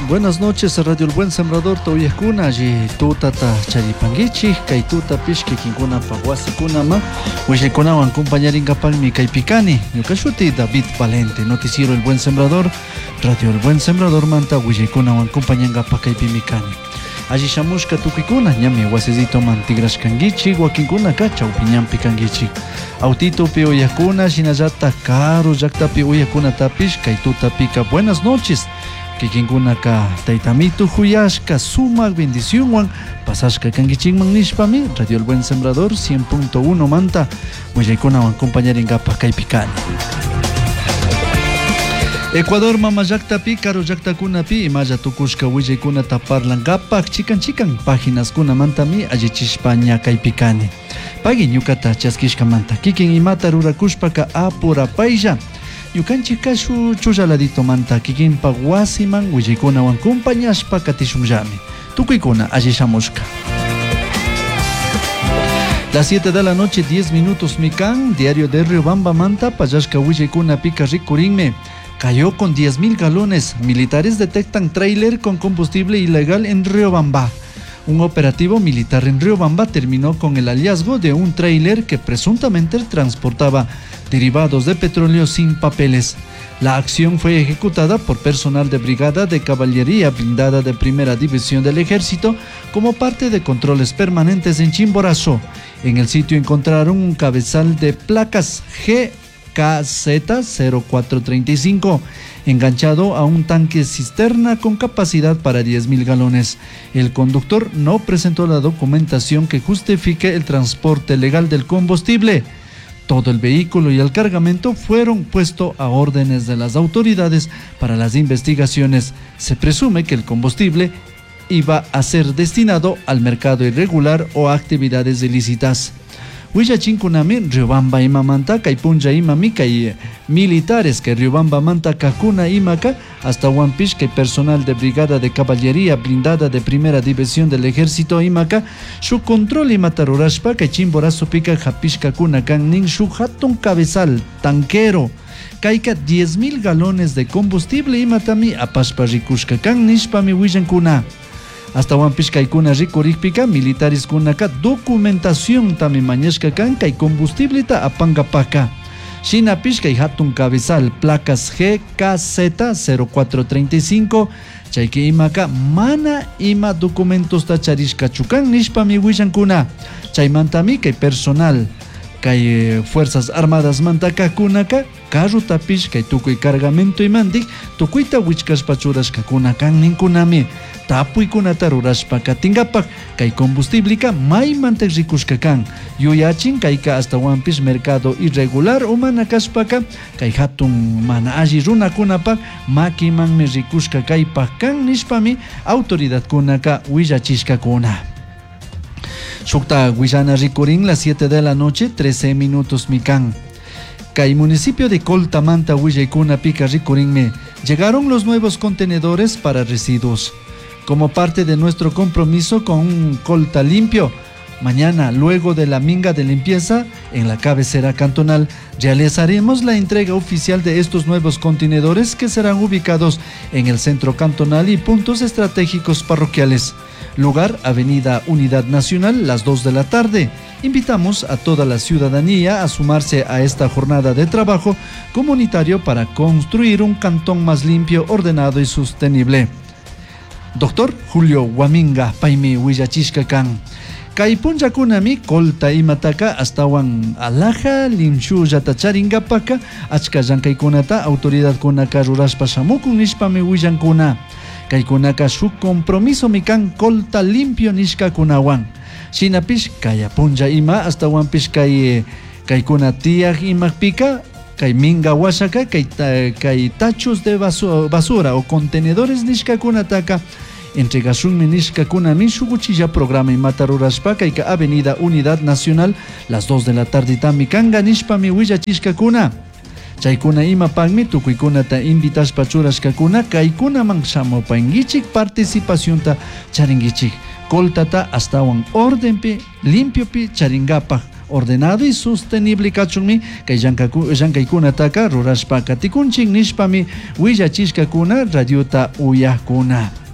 Buenas noches a Radio El Buen Sembrador, Toyakuna, y tutata charipangichi, kaituta pishki kinkuna paguasikuna ma, huishekuna wan compañeringa palmi kaipicani, yukashuti David Valente, Noticiero El Buen Sembrador, Radio El Buen Sembrador manta, huishekuna wan compañanga pa kaipimicani. Allí shamushka tukikuna, ñami wasizito mantigras kangichi, wakinkuna kacha opinión pikangichi. Autito pi uyakuna, shinayata caro, yakta pi uyakuna tapish, kaituta pika. Buenas noches. Kikinkuna ka taitamitu huyashka sumak bendición wan pasashka kangichingman nishpami Radio El Buen Sembrador 100.1 manta huyaykuna wan compañeringapa kaipikani. Ecuador mama llaqtapi karo llaqtakunapi imalla tukushka willaykuna taparlankapak chikan páginas kuna mantami allichishpa ñakaipikani. Pagi ñukata chaskishka manta kikin imata rurakushpaka apurapaylla. Yukanchik kashu chullaladito manta kikinpa wasiman willaykuna wan compañashpa katishunllami. Tukuykuna alli shamushka. Las 7 de la noche, 10 minutos mikan, diario de Riobamba manta, payashka willaykuna pika rikurinme. Cayó con 10.000 galones. Militares detectan tráiler con combustible ilegal en Riobamba. Un operativo militar en Riobamba terminó con el hallazgo de un tráiler que presuntamente transportaba derivados de petróleo sin papeles. La acción fue ejecutada por personal de Brigada de Caballería Blindada de Primera División del Ejército como parte de controles permanentes en Chimborazo. En el sitio encontraron un cabezal de placas GKZ0435 enganchado a un tanque cisterna con capacidad para 10.000 galones. El conductor no presentó la documentación que justifique el transporte legal del combustible. Todo el vehículo y el cargamento fueron puestos a órdenes de las autoridades para las investigaciones. Se presume que el combustible iba a ser destinado al mercado irregular o a actividades ilícitas. Huillachinkunami Riobamba ima manta kaipunja ima mikai militares que Riobamba manta kakuna imaka hasta Wampish que personal de Brigada de Caballería Blindada de Primera División del Ejército imaka su control imatarurashpa que Chimborazo pika japish kakuna kan nin su hatun cabezal tanquero kaika 10.000 galones de combustible imatami apashpa rikushka kan nishpami huillankuna. Hasta Wampish kaikuna rikurikpika militares kunaka documentación tami mañashka kan kai combustible ta apangapaka. Shinapish kai hatun cabezal placas GKZ0435 chayki imaka mana ima documentos ta charishka chukan nishpami wishankuna. Chaymantami kai personal kai Fuerzas Armadas mantaka kunaka carro tapish kai tukuy cargamento imandik tukuyta wichkashpa churashka kunakan ninkunami tapuykunata rurashpa katingapak kai combustibleka maymantek rikushka kan yuyachin kayka hasta Wampish mercado irregular umana kashpaka kai hatun mana alli runakunapak makimanmi rikushka kaypak kan nishpami autoridad kunaka willachishka kuna. Shukta Guillana Ricurín, las 7 de la noche, 13 minutos mikan. Kai municipio de Coltamanta, Huillaykuna Pica Ricurín llegaron los nuevos contenedores para residuos. Como parte de nuestro compromiso con un Colta limpio, mañana, luego de la minga de limpieza en la cabecera cantonal, realizaremos la entrega oficial de estos nuevos contenedores que serán ubicados en el centro cantonal y puntos estratégicos parroquiales. Lugar, Avenida Unidad Nacional, las 2 de la tarde. Invitamos a toda la ciudadanía a sumarse a esta jornada de trabajo comunitario para construir un cantón más limpio, ordenado y sostenible. Doctor Julio Huaminga, Paimi Huillachishka Kan. Kaipunjakunami Colta imataka astawan alaja limshu yatacharingapaka achka llankaykunata autoridad kunaka rurashpa shamukun nishpami huillankuna. Kaikunaka su compromiso mikan Colta limpio nishka kunawan. Shinapish kaya punja ima hasta Wampish kaikuna tiag imakpika kai minga washaka kai tachos de basura o contenedores nishka kunataka entregasunmi nishka kunami shuguchilla programa imata rurashpa kaika Avenida Unidad Nacional las 2 de la tarde tamikanga nishpami willachishka kuna. Chaykuna imapagmi tukuykunata invitashpa churashkakuna kaykunaman shamupangichik participacionta charingichik Coltata astawan ordenpi limpiopi charingapaj ordenado y sostenible kachunmi kay llankaykunataka rurashpa katikunchik nishpami willachishkakuna radiota uyakuna.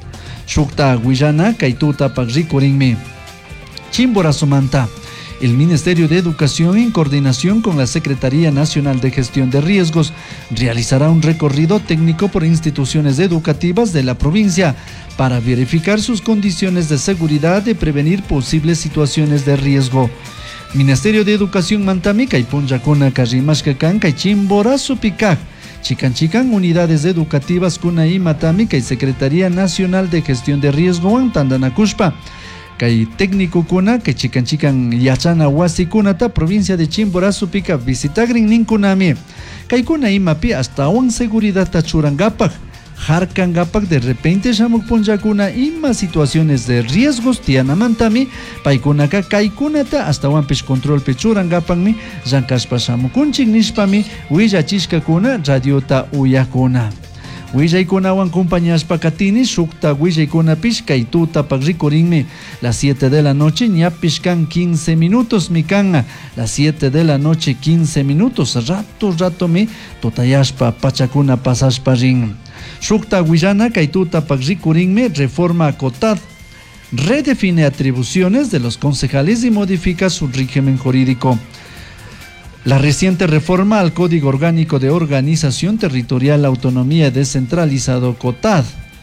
Shukta Guillana Kaituta Pagrikurinmi. Chimborazumanta. El Ministerio de Educación, en coordinación con la Secretaría Nacional de Gestión de Riesgos, realizará un recorrido técnico por instituciones educativas de la provincia para verificar sus condiciones de seguridad y prevenir posibles situaciones de riesgo. Ministerio de Educación Mantami, Kaipunjacuna Karimashkakan, Kaichimbora Picaj, Chican unidades educativas Kuna y Matami, Kai Secretaría Nacional de Gestión de Riesgo, Tandanakushpa. Kay técnico kuna que chican yachana wasi kunata provincia de Chimborazo pica visitagrin ninkunami kay kuna imapi hasta un seguridad tachurangapak harkangapak de repente shamuk punjakuna ima situaciones de riesgos tianamantami paikunaka kay kunata hasta un pech control pechurangapakmi llankashpa shamukunchik nishpami willachishka kuna radiota uyakuna. Willaykunawan compañíaspa katini shukta willaykunapish kaituta pagrikurinmi las 7 de la noche ñapishkan 15 minutos mikanga las 7 de la noche 15 minutos rato mi totayashpa pachakuna pasashpa rin shukta willana kaituta pagrikurinmi reforma COTAD redefine atribuciones de los concejales y modifica su régimen jurídico. La reciente reforma al Código Orgánico de Organización Territorial Autonomía Descentralizado COTAD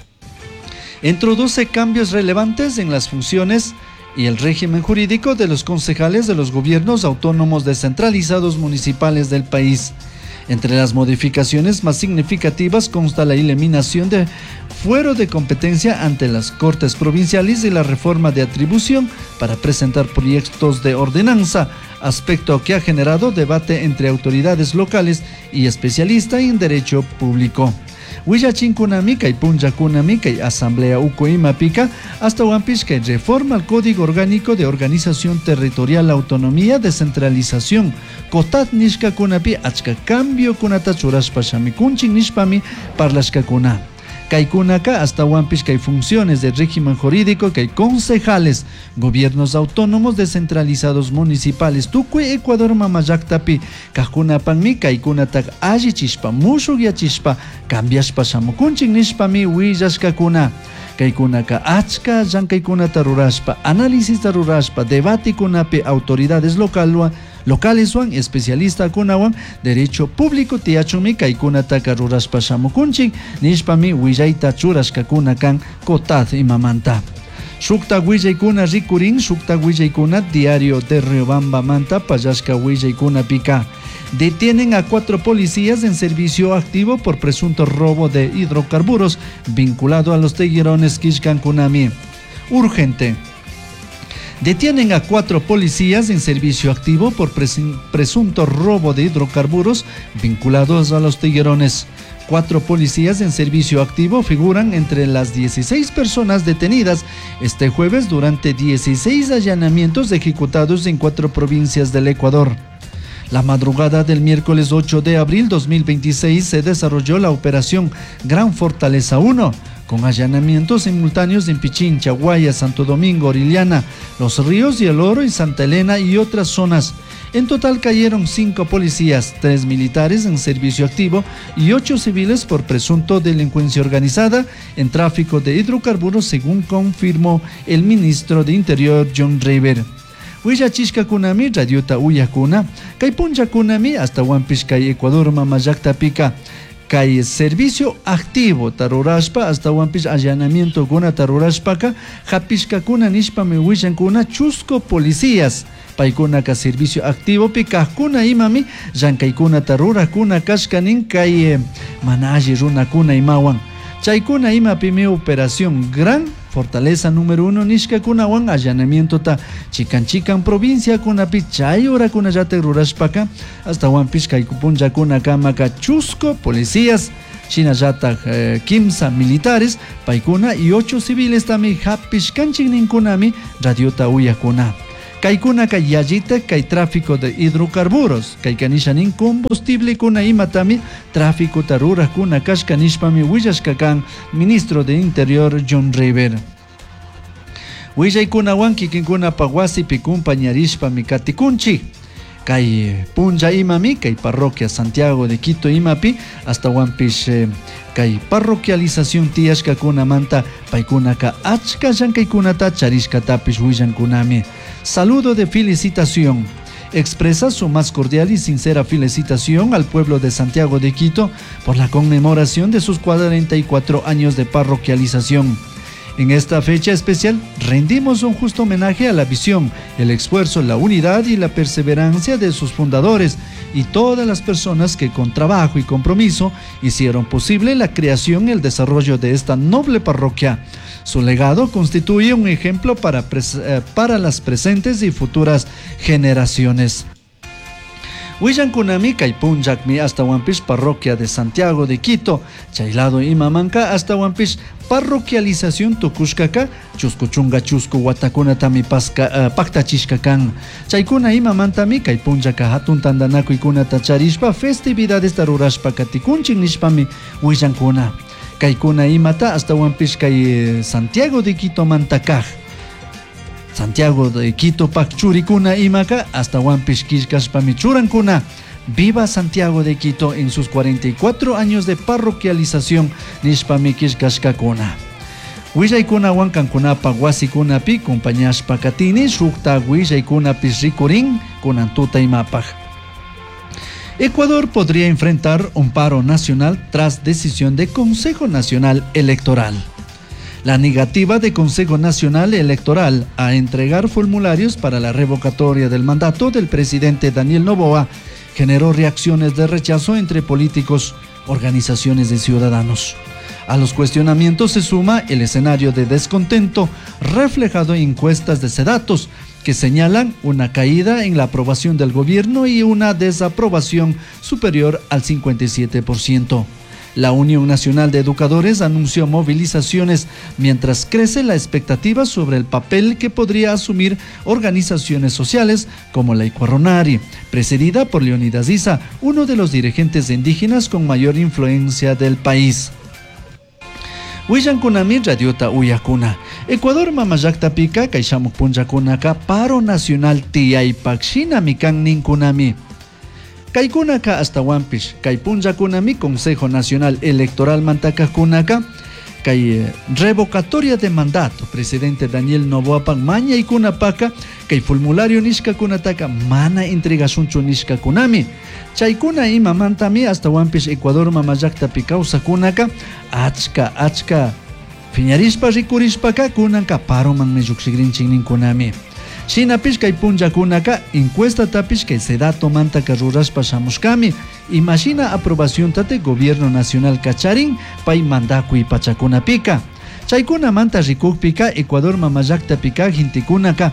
introduce cambios relevantes en las funciones y el régimen jurídico de los concejales de los gobiernos autónomos descentralizados municipales del país. Entre las modificaciones más significativas consta la eliminación de fuero de competencia ante las Cortes Provinciales y la reforma de atribución para presentar proyectos de ordenanza, aspecto que ha generado debate entre autoridades locales y especialistas en derecho público. Huillachinkunami kay punjakunami kay asamblea ukoimapika hasta Huampish que reforma el Código Orgánico de Organización Territorial Autonomía Descentralización COTAD nishkakunapi achka cambio kunata churashpa shamikunchik nishpami parlashkakuna. Kaikunaka hasta Huampish que hay funciones de régimen jurídico que hay concejales, gobiernos autónomos descentralizados municipales Tucue, Ecuador, Mamayactapi, Kakunapanmi, Kaikunatak Ajichispa, Mushugyachispa, Cambiashpa Shamukunchik Nishpami, Huillashkakuna. Kaikunaka achka, Yankaikunata Rurashpa, análisis Rurashpa, debate kunapi autoridades locales wan especialista kunawan derecho público tiachumi kaikunata rurashpa shamukunchik nishpami willaita churashkakuna kan COTAD imamanta. Shukta willaykuna rikurin shukta willaykuna diario de Riobamba manta payashka willaykuna pika. Detienen a 4 policías en servicio activo por presunto robo de hidrocarburos vinculado a los teguerones Kishkankunami. Urgente. Detienen a 4 policías en servicio activo por presunto robo de hidrocarburos vinculados a los tiguerones. 4 policías en servicio activo figuran entre las 16 personas detenidas este jueves durante 16 allanamientos ejecutados en 4 provincias del Ecuador. La madrugada del miércoles 8 de abril 2026 se desarrolló la operación Gran Fortaleza 1, con allanamientos simultáneos en Pichincha, Guaya, Santo Domingo, Orellana, Los Ríos y El Oro y Santa Elena y otras zonas. En total cayeron 5 policías, 3 militares en servicio activo y 8 civiles por presunto delincuencia organizada en tráfico de hidrocarburos, según confirmó el ministro de Interior John River. Huillachishkakunami radiota uyakuna, kay punjakunami hasta Huampish kay Ecuador Mamayactapica. Kay servicio activo tarurashpa hasta Huampish allanamiento kuna tarurashpaka japishkakuna nishpami huillankuna chusco policías paikunaka servicio activo pikajkuna imami llankaykuna tarurakuna kashkanin kay manaji runakuna imawan chaykuna imapimi operación Gran Fortaleza número 1 nishkakunawan allanamiento ta chican provincia kunapi chay horakuna yate rurashpaka hasta Huampish kaykupunjakuna kamaka chusco policías Chinayata 15 militares paikuna y 8 civiles tami hapishkanchik ninkunami radiota uyakuna. Kaikuna kayallita kay tráfico de hidrocarburos, kaykanishanin combustible kuna imatami tráfico tarura kuna kashkanishpami willashkakan ministro de Interior John River. Willaykunawan kikinkuna pawasi pikumpañarishpami katikunchi. Kay punja imami, kay parroquia Santiago de Quito imapi, hasta Wampish kay parroquialización tiashkakuna manta paikunaka achka llankaykunata charishkatapish willankunami. Saludo de felicitación. Expresa su más cordial y sincera felicitación al pueblo de Santiago de Quito por la conmemoración de sus 44 años de parroquialización. En esta fecha especial rendimos un justo homenaje a la visión, el esfuerzo, la unidad y la perseverancia de sus fundadores y todas las personas que con trabajo y compromiso hicieron posible la creación y el desarrollo de esta noble parroquia. Su legado constituye un ejemplo para las presentes y futuras generaciones. Willankunami Kaipunjakmi hasta Wampish parroquia de Santiago de Quito, Chailado y Mamanka hasta Wampish parroquialización Tukushkaka, Chuskuchunga Chusku Watakunatami Paktachishkakan, Chaikuna y Mamantami Kaipunjaka Hatun Tandanaku y Kunata Charishpa, festividades Tarurashpa Katikunchin Nishpami Willankuna, Kaikuna y Mata hasta Wampish Kai Santiago de Quito Mantakaj. Santiago de Quito Pachurikuna Imaka hasta Wampish Kishkashpamichurankuna. Viva Santiago de Quito en sus 44 años de parroquialización Nishpami Kishkashkakuna. Willaykuna Wankankunapa Wasikunapi compañashpa Katini Shukta Willaykunapis Rikurin Kunantuta Imapaj. Ecuador podría enfrentar un paro nacional tras decisión de Consejo Nacional Electoral. La negativa de Consejo Nacional Electoral a entregar formularios para la revocatoria del mandato del presidente Daniel Noboa generó reacciones de rechazo entre políticos, organizaciones de ciudadanos. A los cuestionamientos se suma el escenario de descontento reflejado en encuestas de Sedatos que señalan una caída en la aprobación del gobierno y una desaprobación superior al 57%. La Unión Nacional de Educadores anunció movilizaciones mientras crece la expectativa sobre el papel que podría asumir organizaciones sociales como la Icuarronari, presidida por Leonidas Issa, uno de los dirigentes indígenas con mayor influencia del país. Willankunami radiota uyakuna. Ecuador mamayaktapica kaishamuk punjakunaka paro nacional tiaypakshina mikan ninkunami. Kaikunaka hasta Wampish, Kaipunjakunami Consejo Nacional Electoral Mantakakunaka, Kai revocatoria de mandato, presidente Daniel Noboa Maña y Kunapaka, Kai formulario Nishkakunataka, mana entregasuncho Nishkakunami, Chaikuna y Mamantami hasta Wampish Ecuador Mamayakta Picausa Kunaka, Achka, Fiñarispa Rikurispaka Kunanka, Paroman Meyuxigrinchin Ninkunami. Shinapish kay punjakunaka encuesta tapish kay Sedato mantaka rurashpa shamushkami. Imagina aprobación tate gobierno nacional kacharin pay mandaku y pachakunapika. Chaykuna manta rikukpika Ecuador mamayakta jintikunaka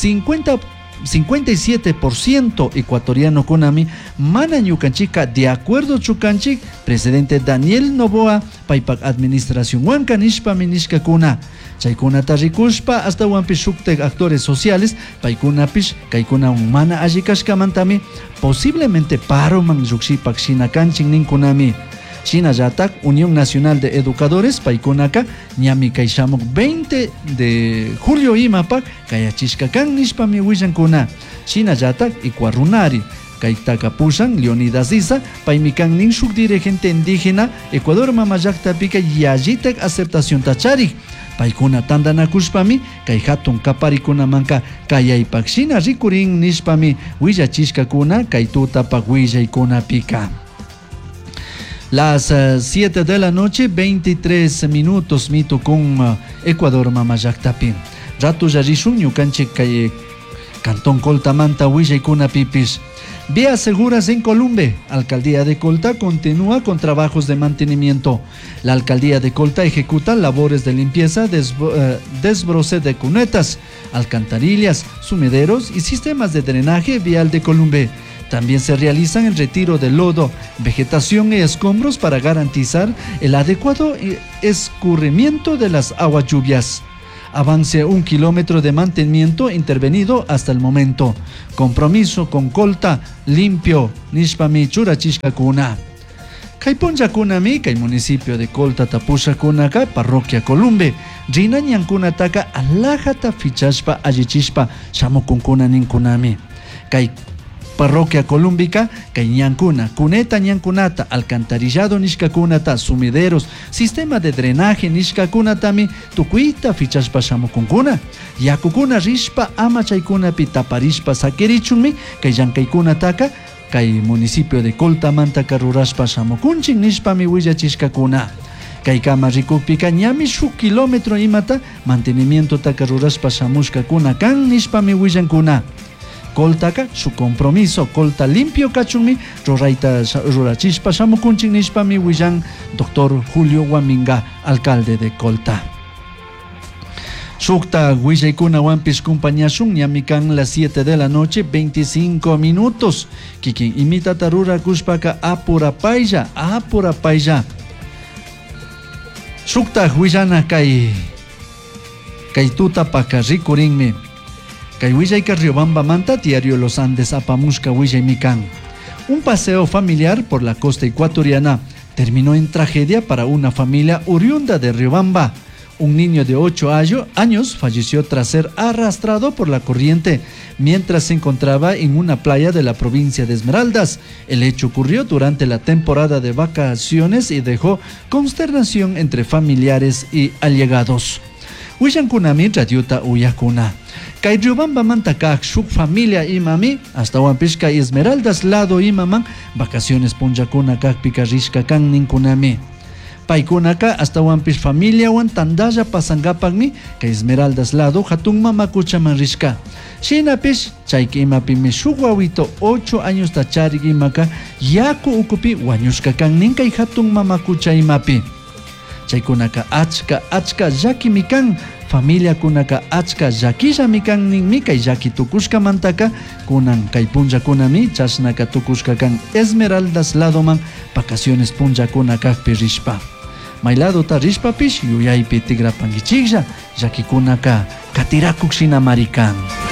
57% ecuatoriano kunami mana ñukanchika de acuerdo chukanchik presidente Daniel Noboa paypak administración wanka nishpami nishkakuna. Chaykunata rikushpa hasta Wampish shuktek actores sociales paykunapish kaykuna mana allikashkamantami posiblemente paroman llukshipak shinakanchik ninkunami. Shinallatak Unión Nacional de Educadores paykunaka ñami kayshamuk 20 de julio imapak kayachishkakan nishpami willankuna. Shinallatak Icuarrunari Kaitaka Pushan, Leonidas Issa, Paimikan nin shuk dirigente indígena Ecuador mamayaktapica yajitak aceptación tachari. Paikuna tandanakushpami kay hatun kaparikunamanta kayaypakshina rikurin nishpami willachishkakuna kay tutapak willaykunapika. Las 7 de la noche, 23 minutos mito con Ecuador mamayaktapi. Ratu yarishun ñukanchik kay Cantón Coltamanta willaykunapipish. Vías seguras en Columbe. Alcaldía de Colta continúa con trabajos de mantenimiento. La Alcaldía de Colta ejecuta labores de limpieza, desbroce de cunetas, alcantarillas, sumideros y sistemas de drenaje vial de Columbe. También se realizan el retiro de lodo, vegetación y escombros para garantizar el adecuado escurrimiento de las aguas lluvias. Avance 1 kilómetro de mantenimiento intervenido hasta el momento. Compromiso con Colta, limpio, Nishpami Churachishkakuna. Kaipunjakunami, kay municipio de Colta Tapushakunaka, parroquia Columbe. Rina ñankunataka alajata fichashpa allichishpa shamukunkuna ninkunami. Kay Parroquia Columbica, kay ñankuna, cuneta ñankunata, alcantarillado nishkakunata, sumideros, sistema de drenaje nishkakunatami, tukuita fichashpa shamukunkuna. Yakukuna rishpa ama chaykunapi taparishpa sakirichunmi, kay llankaykunataka, kay municipio de Coltamantaka rurashpa shamukunchik nishpami willachishkakuna. Kay kama rikukpika ñami shuk kilómetro imata mantenimiento taka rurashpa shamushkakuna kan nishpami willankuna. Coltaka su compromiso colta limpio kachunmi rurachishpa shamukunchik nishpami willan Dr. Julio Huaminga, alcalde de Colta. Shukta willaykuna wampis compañashun ñami kan las 7 de la noche 25 minutos. Kikin imitata rurakushpaka apurapaylla. Shukta willana kay tutapaka rikurinmi. Kay willayka Riobamba manta diario Los Andes apamushka willaymikan. Un paseo familiar por la costa ecuatoriana terminó en tragedia para una familia oriunda de Riobamba. Un niño de 8 años falleció tras ser arrastrado por la corriente mientras se encontraba en una playa de la provincia de Esmeraldas. El hecho ocurrió durante la temporada de vacaciones y dejó consternación entre familiares y allegados. Willankunami radiuta uyakuna. Kay Riobamba mantaka shuk familia imami hasta Huampishka y Esmeraldas lado imaman vacaciones punjakuna kakpika rishka kan ninkunami. Paikunaka hasta Huampish familia wan tandaya pasangapakmi kay Esmeraldas lado hatun mamakuchaman rishka. Shinapish chayki imapimi shuk wawito 8 años tacharik imaka yaku ukupi wañushka kan nin kay hatun mamakucha imapi. Chaykunaka achka llakimi kan, familia kunaka achka llakillami kan ninmi kay llaki tukushka mantaka kunan kay punllakunami chashnaka tukushka kan Esmeraldas ladoman vacaciones punlakuna kakpi rishpa. Mayladota rishpapish yuyaypi tigrapankichiklla llakikunaka katirakuk shinamarikan.